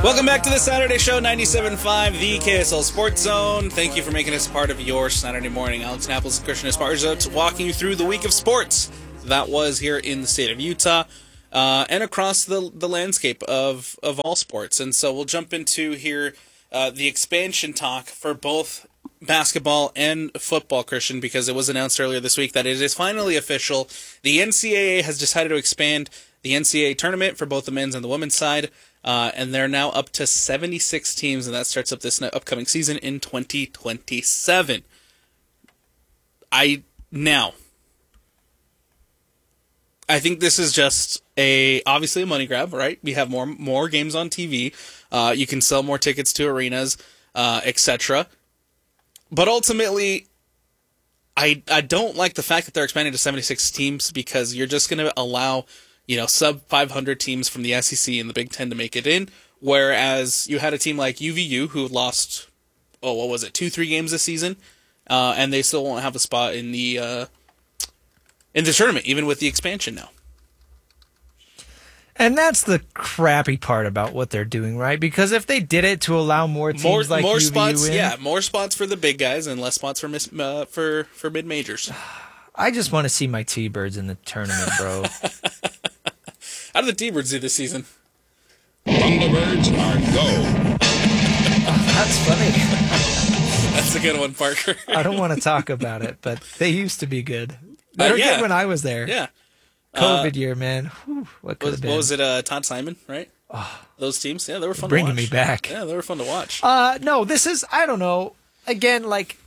Welcome back to the Saturday Show, 97.5, the KSL Sports Zone. Thank you for making us part of your Saturday morning. Alex Napoles and Christian Esparza walking you through the week of sports that was here in the state of Utah and across the landscape of all sports. And so we'll jump into here the expansion talk for both basketball and football, Christian, because it was announced earlier this week that it is finally official. The NCAA has decided to expand the NCAA tournament for both the men's and the women's side. And they're now up to 76 teams, and that starts up this upcoming season in 2027. I think this is just obviously a money grab, right? We have more games on TV. You can sell more tickets to arenas, etc. But ultimately, I don't like the fact that they're expanding to 76 teams because you're just going to allow sub 500 teams from the SEC and the Big Ten to make it in, whereas you had a team like UVU who lost, 2-3 games this season, and they still won't have a spot in the tournament, even with the expansion now. And that's the crappy part about what they're doing, right? Because if they did it to allow more teams like more UVU spots, more spots for the big guys and less spots for mid majors. I just want to see my T-Birds in the tournament, bro. How do the T-Birds do this season? Thunderbirds are go. Oh, that's funny. That's a good one, Parker. I don't want to talk about it, but they used to be good. They were good when I was there. Yeah. COVID year, man. Whew, what could have been? What was it, Todd Simon, right? Oh, those teams? Yeah, they were fun to watch. Bringing me back. Yeah, they were fun to watch. No, this is, I don't know. Again,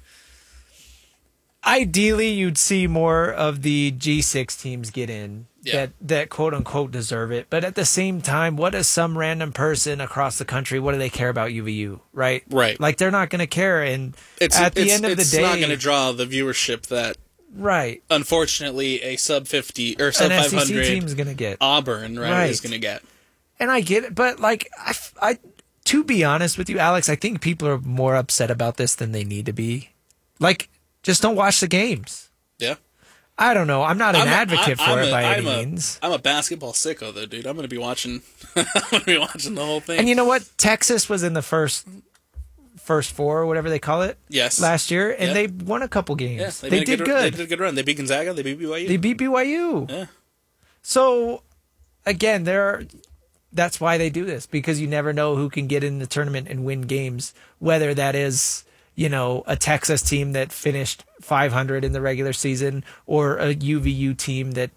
ideally, you'd see more of the G6 teams get in that quote-unquote deserve it. But at the same time, what does some random person across the country, what do they care about UVU, right? Right. Like, they're not going to care. And at the end of the day... It's not going to draw the viewership that, unfortunately, a sub-50 or sub-500 team's going to get. Auburn, is going to get. And I get it, but, I to be honest with you, Alex, I think people are more upset about this than they need to be. Just don't watch the games. Yeah. I don't know. I'm not an advocate for it by any means. I'm a basketball sicko, though, dude. I'm going to be watching. I'm going to be watching the whole thing. And you know what? Texas was in the first four or whatever they call it. Yes. Last year, and they won a couple games. Yeah, they did good. They did a good run. They beat Gonzaga. They beat BYU. They beat BYU. Yeah. So, again, that's why they do this, because you never know who can get in the tournament and win games, whether that is a Texas team that finished 500 in the regular season or a UVU team that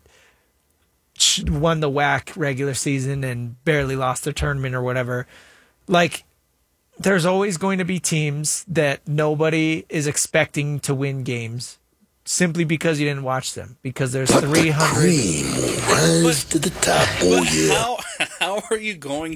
won the WAC regular season and barely lost their tournament or whatever. There's always going to be teams that nobody is expecting to win games simply because you didn't watch them, because there's 300. Rise to the top. How are you going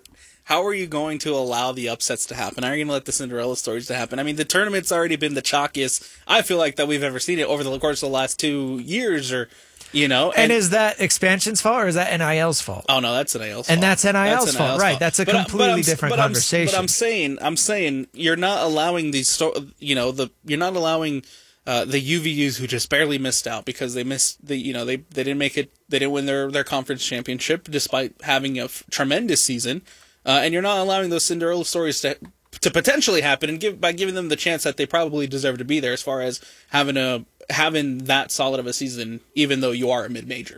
to allow the upsets to happen? How are you going to let the Cinderella stories to happen? I mean, the tournament's already been the chalkiest, I feel like, that we've ever seen it over the course of the last 2 years, And is that expansion's fault or is that NIL's fault? Oh no, that's NIL's fault. And that's NIL's fault, right? That's a completely different conversation. But I'm saying, you're not allowing these, you're not allowing the UVUs who just barely missed out because they missed they didn't make it, they didn't win their conference championship despite having a tremendous season. And you're not allowing those Cinderella stories to potentially happen, and by giving them the chance that they probably deserve to be there, as far as having that solid of a season, even though you are a mid-major.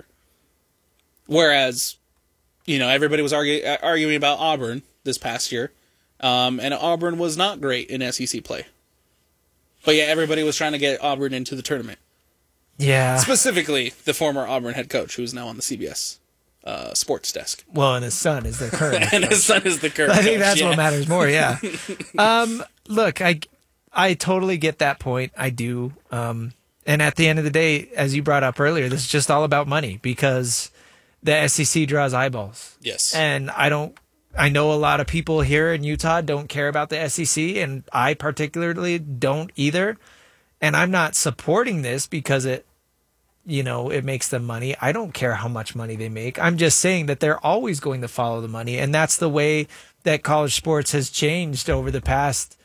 Whereas, everybody was arguing about Auburn this past year, and Auburn was not great in SEC play. But yeah, everybody was trying to get Auburn into the tournament. Yeah. Specifically, the former Auburn head coach, who is now on the CBS sports desk. Well, and his son is the current. His son is the current. I think that's what matters more. Yeah. Look, I totally get that point. I do. And at the end of the day, as you brought up earlier, this is just all about money, because the SEC draws eyeballs. Yes. And I know a lot of people here in Utah don't care about the SEC, and I particularly don't either. And I'm not supporting this because it makes them money. I don't care how much money they make. I'm just saying that they're always going to follow the money. And that's the way that college sports has changed over the past,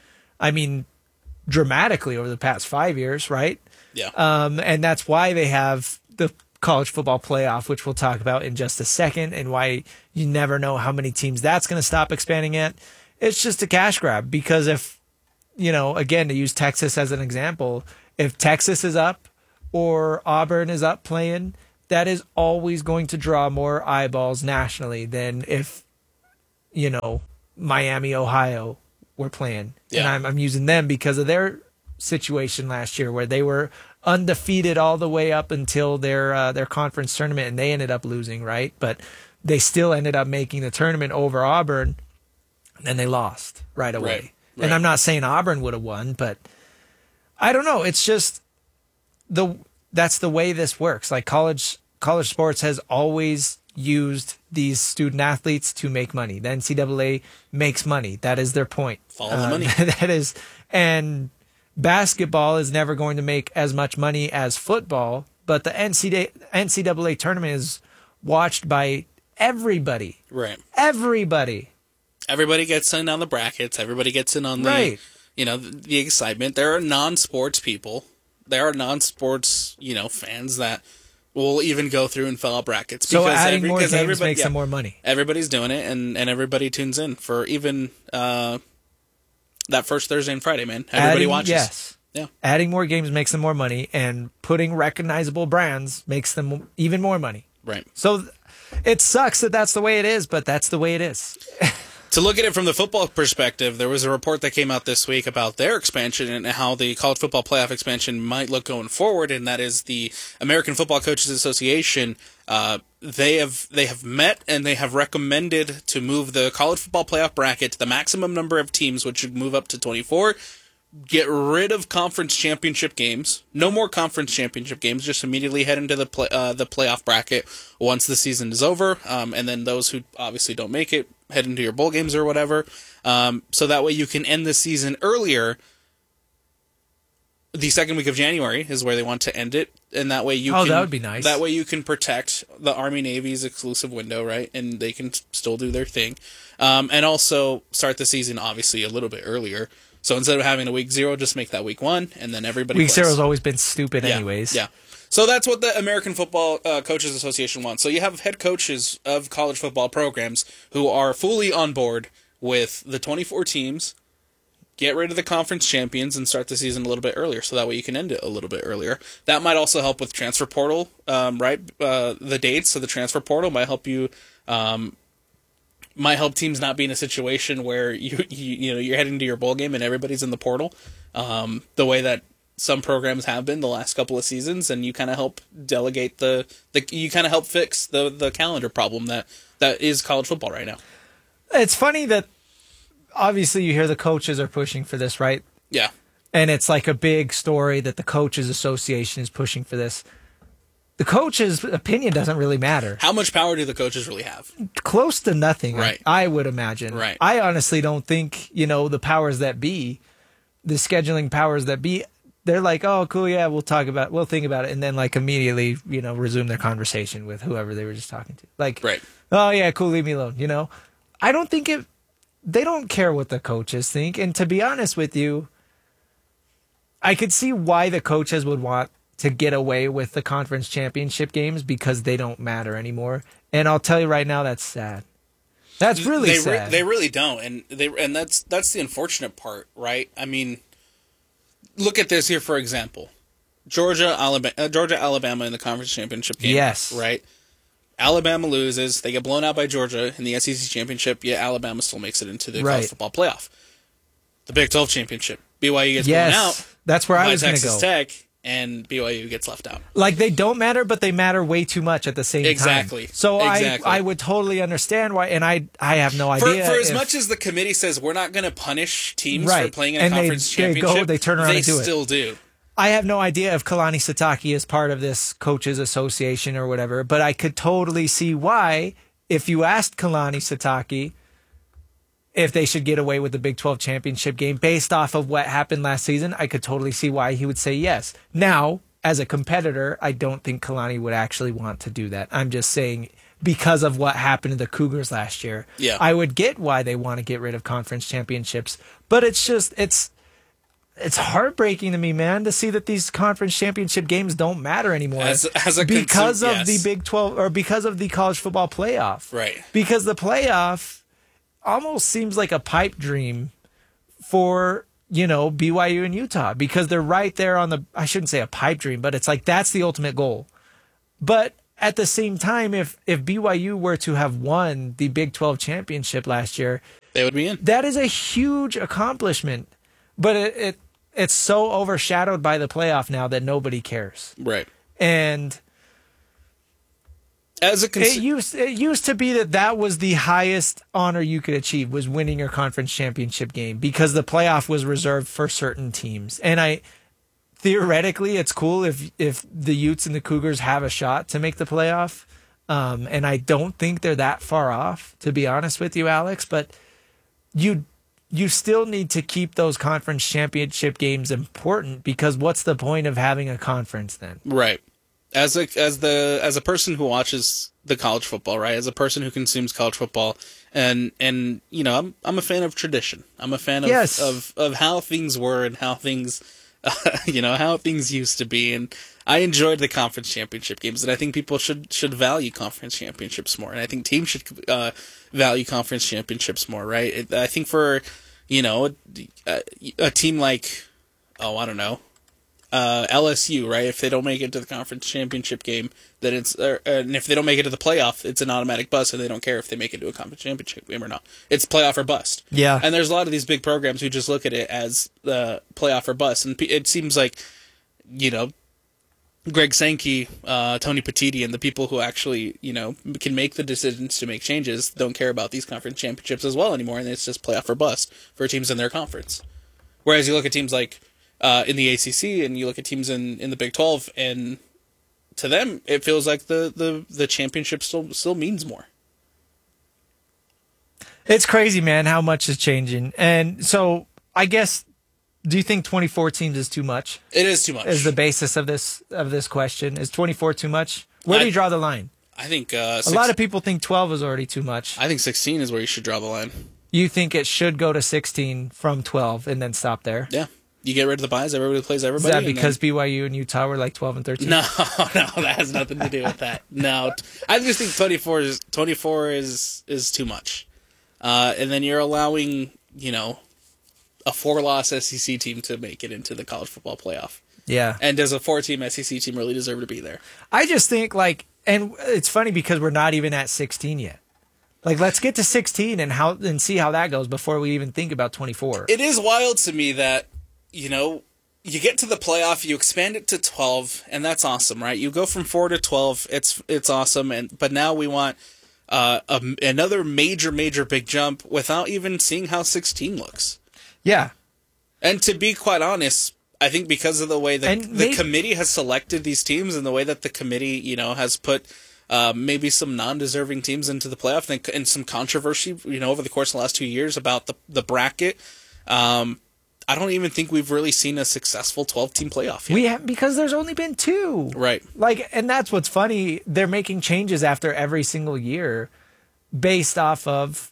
dramatically over the past 5 years, right? Yeah. And that's why they have the college football playoff, which we'll talk about in just a second, and why you never know how many teams that's going to stop expanding at. It's just a cash grab because if, again, to use Texas as an example, if Texas is up or Auburn is up playing, that is always going to draw more eyeballs nationally than if, Miami, Ohio were playing. Yeah. And I'm using them because of their situation last year where they were undefeated all the way up until their conference tournament, and they ended up losing, right? But they still ended up making the tournament over Auburn, and then they lost right away. Right. And I'm not saying Auburn would have won, but I don't know. It's just that's the way this works. Like college sports has always used these student athletes to make money. The NCAA makes money. That is their point. Follow the money. That is, and basketball is never going to make as much money as football, but the NCAA tournament is watched by everybody. Right. Everybody. Everybody gets in on the brackets. Everybody gets in on the, Right. The excitement. There are non-sports people. There are non-sports, fans that will even go through and fill out brackets. So adding more games makes them more money. Everybody's doing it, and everybody tunes in for even that first Thursday and Friday, man. Everybody watches. Yes. Yeah. Adding more games makes them more money, and putting recognizable brands makes them even more money. Right. So it sucks that that's the way it is, but that's the way it is. To look at it from the football perspective, there was a report that came out this week about their expansion and how the college football playoff expansion might look going forward, and that is the American Football Coaches Association. They have met and they have recommended to move the college football playoff bracket to the maximum number of teams, which should move up to 24. Get rid of conference championship games. No more conference championship games. Just immediately head into the playoff bracket once the season is over. And then those who obviously don't make it head into your bowl games or whatever. So that way you can end the season earlier. The second week of January is where they want to end it, and that way you can. That would be nice. That way you can protect the Army Navy's exclusive window, right? And they can still do their thing, and also start the season obviously a little bit earlier. So instead of having a week 0, just make that week 1, and then everybody. Week plays. 0 has always been stupid, anyways. Yeah. So that's what the American Football Coaches Association wants. So you have head coaches of college football programs who are fully on board with the 24 teams. Get rid of the conference champions and start the season a little bit earlier, so that way you can end it a little bit earlier. That might also help with transfer portal, right? The dates of the transfer portal might help you. Might help teams not be in a situation where you're heading to your bowl game and everybody's in the portal, the way that some programs have been the last couple of seasons, and you kind of help delegate you kind of help fix the calendar problem that is college football right now. It's funny that obviously you hear the coaches are pushing for this, right? Yeah. And it's like a big story that the Coaches Association is pushing for this. The coach's opinion doesn't really matter. How much power do the coaches really have? Close to nothing, Right. I would imagine. Right. I honestly don't think, the powers that be, the scheduling powers that be, they're like, oh, cool, yeah, we'll think about it, and then like immediately, resume their conversation with whoever they were just talking to. Like, Right. Oh, yeah, cool, leave me alone, I don't think they don't care what the coaches think, and to be honest with you, I could see why the coaches would want to get away with the conference championship games because they don't matter anymore. And I'll tell you right now, that's sad. That's really sad. They really don't, and that's the unfortunate part, right? I mean, look at this here for example: Georgia, Alabama in the conference championship game. Yes, right. Alabama loses; they get blown out by Georgia in the SEC championship. Yet Alabama still makes it into the college football playoff. The Big 12 championship, BYU gets blown out. That's where I was going to go. Texas Tech. And BYU gets left out. Like, they don't matter, but they matter way too much at the same time. Exactly. So I would totally understand why, and I have no idea. For as much as the committee says we're not going to punish teams for playing in a conference championship, they turn around and do it. They still do. I have no idea if Kalani Sitake is part of this coaches association or whatever, but I could totally see why, if you asked Kalani Sitake if they should get away with the Big 12 championship game based off of what happened last season, I could totally see why he would say yes. Now, as a competitor, I don't think Kalani would actually want to do that. I'm just saying because of what happened to the Cougars last year. Yeah. I would get why they want to get rid of conference championships, but it's it's heartbreaking to me, man, to see that these conference championship games don't matter anymore because of the Big 12 or because of the college football playoff. Right. Because the playoff almost seems like a pipe dream for, BYU and Utah, because they're right there on I shouldn't say a pipe dream, but it's like that's the ultimate goal. But at the same time, if BYU were to have won the Big 12 championship last year, they would be in. That is a huge accomplishment. But it's so overshadowed by the playoff now that nobody cares. Right. And it used to be that was the highest honor you could achieve, was winning your conference championship game, because the playoff was reserved for certain teams. And theoretically, it's cool if the Utes and the Cougars have a shot to make the playoff. And I don't think they're that far off, to be honest with you, Alex. But you still need to keep those conference championship games important, because what's the point of having a conference then? Right. As a person who watches the college football, right? As a person who consumes college football, and I'm a fan of tradition. I'm a fan of how things were and how things how things used to be, and I enjoyed the conference championship games, and I think people should value conference championships more, and I think teams should value conference championships more, right? I think for a team like LSU, right? If they don't make it to the conference championship game, then and if they don't make it to the playoff, it's an automatic bust, and they don't care if they make it to a conference championship game or not. It's playoff or bust. Yeah. And there's a lot of these big programs who just look at it as the playoff or bust, and it seems like, Greg Sankey, Tony Petitti, and the people who actually, can make the decisions to make changes don't care about these conference championships as well anymore, and it's just playoff or bust for teams in their conference. Whereas you look at teams like in the ACC, and you look at teams in the Big 12, and to them, it feels like the championship still means more. It's crazy, man, how much is changing. And so I guess, do you think 24 teams is too much? It is too much. Is the basis of this question. Is 24 too much? Where do you draw the line? I think a lot of people think 12 is already too much. I think 16 is where you should draw the line. You think it should go to 16 from 12 and then stop there? Yeah. You get rid of the buys, everybody plays everybody. Is that because BYU and Utah were like 12 and 13? No, that has nothing to do with that. No, I just think 24 is too much. And then you're allowing, a 4-loss SEC team to make it into the college football playoff. Yeah. And does a 4-team SEC team really deserve to be there? I just think, and it's funny because we're not even at 16 yet. Let's get to 16 and see how that goes before we even think about 24. It is wild to me that, you get to the playoff, you expand it to 12, and that's awesome, right? You go from 4 to 12, it's awesome, but now we want another major big jump without even seeing how 16 looks. Yeah. And to be quite honest, I think because of the way that the committee has selected these teams, and the way that the committee, has put maybe some non-deserving teams into the playoff, and some controversy, over the course of the last 2 years about the bracket, I don't even think we've really seen a successful 12-team playoff yet. Because there's only been 2. Right. And that's what's funny. They're making changes after every single year based off of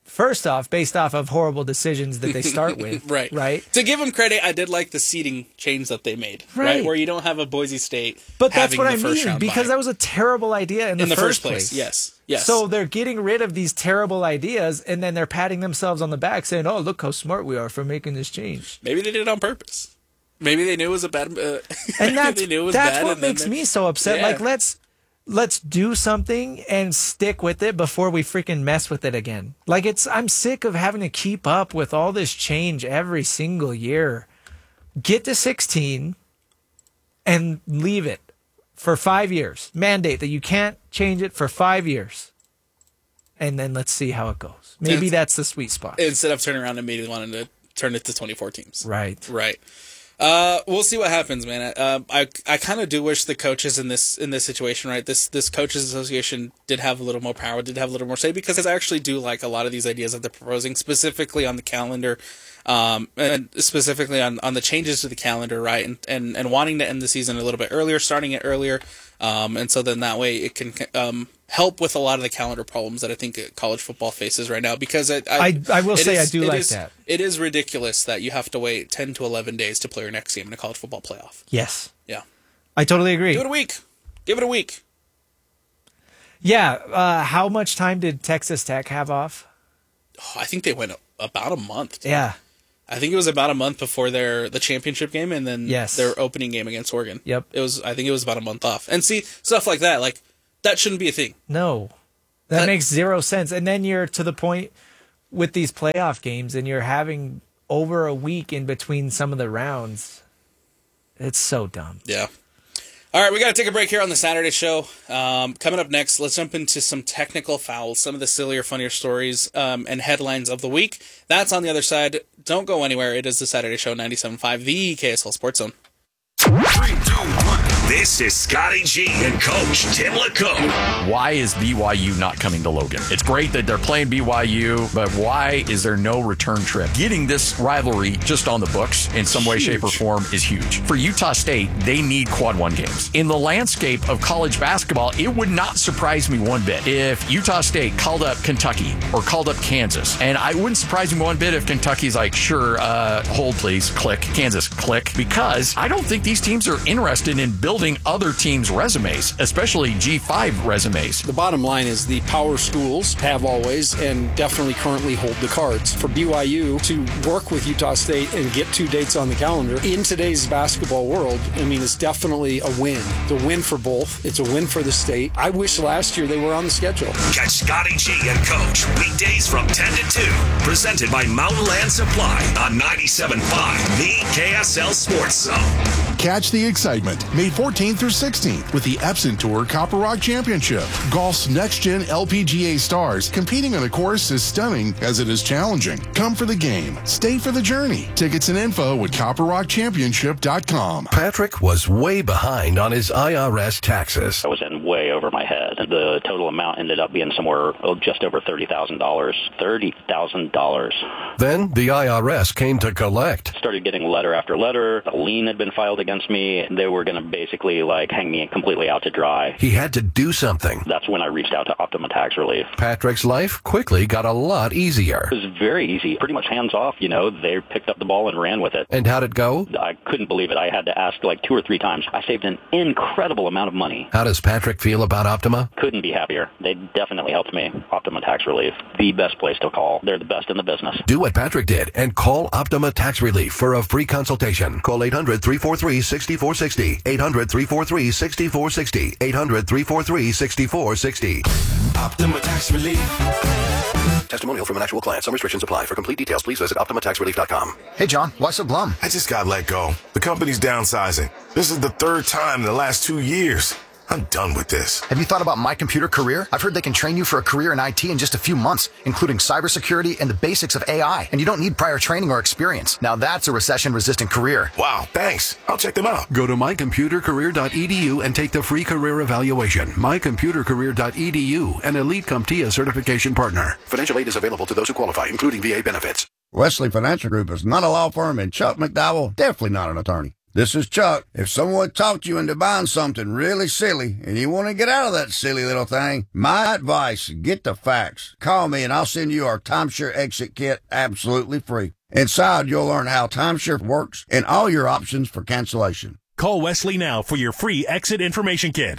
horrible decisions that they start with. Right. Right. To give them credit, I did like the seeding change that they made. Right. Where you don't have a Boise State. But that's what I mean, because that was a terrible idea in the first place. Yes. So they're getting rid of these terrible ideas, and then they're patting themselves on the back saying, oh, look how smart we are for making this change. Maybe they did it on purpose. Maybe they knew it was a bad... and that's what makes me so upset. Yeah. Let's do something and stick with it before we freaking mess with it again. I'm sick of having to keep up with all this change every single year. Get to 16 and leave it for 5 years. Mandate that you can't change it for 5 years. And then let's see how it goes. Maybe that's the sweet spot. Instead of turning around and immediately wanting to turn it to 24 teams. Right. We'll see what happens, man. I kind of do wish the coaches in this situation, right? This coaches association did have a little more power, did have a little more say, because I actually do like a lot of these ideas that they're proposing, specifically on the calendar, and specifically on the changes to the calendar, right? And wanting to end the season a little bit earlier, starting it earlier, and so then that way it can help with a lot of the calendar problems that I think college football faces right now, because I will say I do like that. It is ridiculous that you have to wait 10 to 11 days to play your next game in a college football playoff. Yes. Yeah. I totally agree. Do it a week. Give it a week. Yeah. How much time did Texas Tech have off? Oh, I think they went about a month. Yeah. I think it was about a month before the championship game, and then their opening game against Oregon. Yep. I think it was about a month off. And see, stuff like that, like, that shouldn't be a thing. No. That makes zero sense. And then you're to the point with these playoff games, and you're having over a week in between some of the rounds. It's so dumb. Yeah. All right, we got to take a break here on the Saturday show. Coming up next, let's jump into some technical fouls, some of the sillier, funnier stories and headlines of the week. That's on the other side. Don't go anywhere. It is the Saturday show, 97.5, the KSL Sports Zone. 3, 2, 1. This is Scotty G and Coach Tim LaCombe. Why is BYU not coming to Logan? It's great that they're playing BYU, but why is there no return trip? Getting this rivalry just on the books in some way, shape, or form is huge. For Utah State, they need quad one games. In the landscape of college basketball, it would not surprise me one bit if Utah State called up Kentucky or called up Kansas. And I wouldn't surprise me one bit if Kentucky's like, sure, hold please, click. Kansas, click. Because I don't think these teams are interested in building other teams' resumes, especially G5 resumes. The bottom line is the power schools have always and definitely currently hold the cards. For BYU to work with Utah State and get 2 dates on the calendar in today's basketball world, I mean, it's definitely a win. It's a win for both. It's a win for the state. I wish last year they were on the schedule. Catch Scotty G and Coach weekdays from 10 to 2. Presented by Mountain Land Supply on 97.5, the KSL Sports Zone. Catch the excitement May 14th through 16th with the Epson Tour Copper Rock Championship. Golf's next-gen LPGA stars competing on a course as stunning as it is challenging. Come for the game. Stay for the journey. Tickets and info at copperrockchampionship.com. Patrick was way behind on his IRS taxes. I was in way over my head. The total amount ended up being somewhere just over $30,000. $30,000. Then the IRS came to collect. Started getting letter after letter. A lien had been filed against me. They were going to basically hang me completely out to dry. He had to do something. That's when I reached out to Optima Tax Relief. Patrick's life quickly got a lot easier. It was very easy, pretty much hands off. They picked up the ball and ran with it. And how'd it go? I couldn't believe it. I had to ask 2 or 3 times. I saved an incredible amount of money. How does Patrick feel about Optima? Couldn't be happier. They definitely helped me. Optima Tax Relief, the best place to call. They're the best in the business. Do what Patrick did and call Optima Tax Relief for a free consultation. Call 800-343-6460. 800-343-6460. 800-343-6460. Optima Tax Relief. Testimonial from an actual client. Some restrictions apply. For complete details, please visit OptimaTaxRelief.com. Hey, John, why so glum? I just got let go. The company's downsizing. This is the 3rd time in the last 2 years. I'm done with this. Have you thought about My Computer Career? I've heard they can train you for a career in IT in just a few months, including cybersecurity and the basics of AI. And you don't need prior training or experience. Now that's a recession-resistant career. Wow, thanks. I'll check them out. Go to mycomputercareer.edu and take the free career evaluation. mycomputercareer.edu, an Elite CompTIA certification partner. Financial aid is available to those who qualify, including VA benefits. Wesley Financial Group is not a law firm, and Chuck McDowell, definitely not an attorney. This is Chuck. If someone talked you into buying something really silly and you want to get out of that silly little thing, my advice, get the facts. Call me and I'll send you our timeshare exit kit absolutely free. Inside, you'll learn how timeshare works and all your options for cancellation. Call Wesley now for your free exit information kit.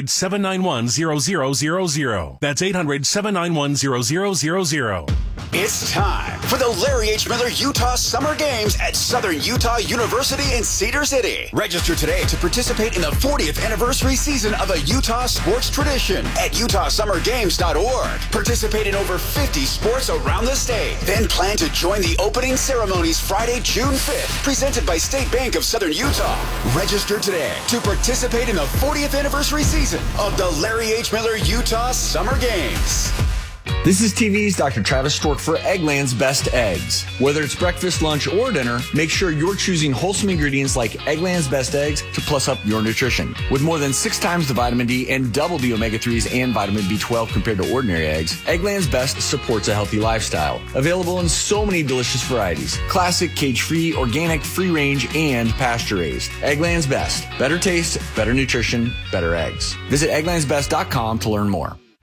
800-791-0000. That's 800-791-0000. It's time for the Larry H. Miller Utah Summer Games at Southern Utah University in Cedar City. Register today to participate in the 40th anniversary season of a Utah sports tradition at utahsummergames.org. Participate in over 50 sports around the state. Then plan to join the opening ceremonies Friday, June 5th, presented by State Bank of Southern Utah. Register today to participate in the 40th anniversary season of the Larry H. Miller Utah Summer Games. This is TV's Dr. Travis Stork for Eggland's Best Eggs. Whether it's breakfast, lunch, or dinner, make sure you're choosing wholesome ingredients like Eggland's Best Eggs to plus up your nutrition. With more than 6 times the vitamin D and double the omega-3s and vitamin B12 compared to ordinary eggs, Eggland's Best supports a healthy lifestyle. Available in so many delicious varieties. Classic, cage-free, organic, free-range, and pasture-raised. Eggland's Best. Better taste, better nutrition, better eggs. Visit egglandsbest.com to learn more.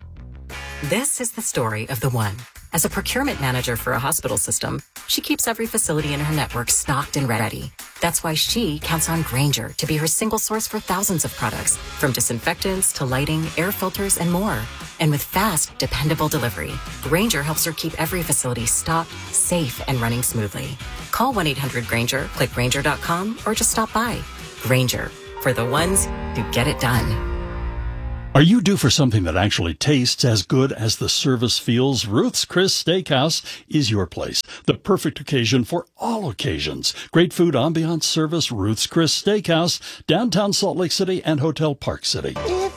This is the story of the one. As a procurement manager for a hospital system, she keeps every facility in her network stocked and ready. That's why she counts on Grainger to be her single source for thousands of products, from disinfectants to lighting, air filters, and more. And with fast, dependable delivery, Grainger helps her keep every facility stocked, safe, and running smoothly. Call 1-800-GRAINGER, click Grainger.com, or just stop by. Grainger, for the ones who get it done. Are you due for something that actually tastes as good as the service feels? Ruth's Chris Steakhouse is your place. The perfect occasion for all occasions. Great food, ambiance, service. Ruth's Chris Steakhouse, downtown Salt Lake City and Hotel Park City. If